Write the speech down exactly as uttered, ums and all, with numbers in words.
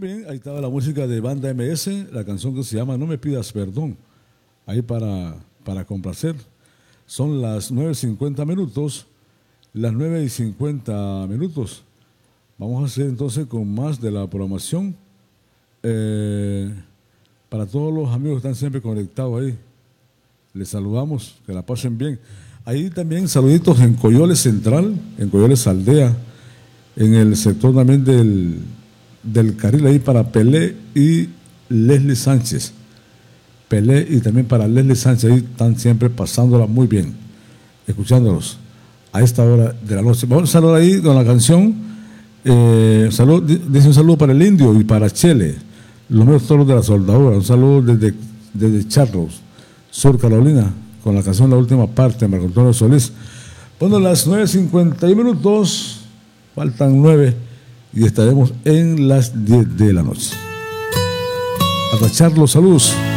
bien, ahí estaba la música de Banda M S, la canción que se llama No me pidas perdón, ahí para, para complacer. Son las nueve y cincuenta minutos, las nueve y cincuenta minutos. Vamos a hacer entonces con más de la programación. Eh, para todos los amigos que están siempre conectados ahí, les saludamos, que la pasen bien. Ahí también saluditos en Coyoles Central, en Coyoles Aldea, en el sector también del, del carril ahí para Pelé y Leslie Sánchez. Pelé y también para Leslie Sánchez, ahí están siempre pasándola muy bien, escuchándolos a esta hora de la noche. Vamos a saludar ahí con la canción, eh, salud, dice un saludo para el Indio y para Chele, los medios toros de la soldadura, un saludo desde, desde Charlos, Sur Carolina, con la canción La Última Parte, Marco Antonio Solís. Bueno, las nueve y cincuenta minutos, faltan nueve y estaremos en las diez de la noche. Hasta Charlos, saludos.